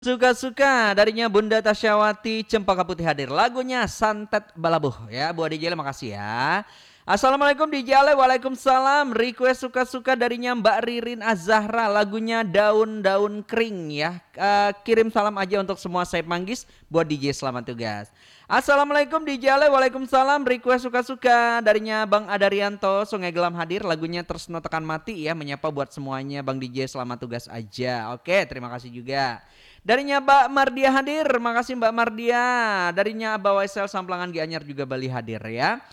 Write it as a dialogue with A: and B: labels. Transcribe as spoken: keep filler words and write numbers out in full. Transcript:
A: Suka-suka darinya Bunda Tasyawati Cempaka Putih hadir lagunya Santet Balabuh ya buat D J Ale makasih ya. Assalamualaikum D J Ale, waalaikumsalam. Request suka-suka darinya Mbak Ririn Azahra lagunya Daun-Daun Kering ya. Eh, kirim salam aja untuk semua Saib Manggis buat D J selamat tugas. Assalamualaikum D J Ale, waalaikumsalam. Request suka-suka darinya Bang Adarianto Sungai Gelam hadir lagunya Tresno Tekan Mati ya, menyapa buat semuanya Bang D J selamat tugas aja. Oke, terima kasih juga. Darinya Mbak Mardia hadir, makasih Mbak Mardia. Darinya Abah Waisel Samplangan Gianyar juga Bali hadir ya.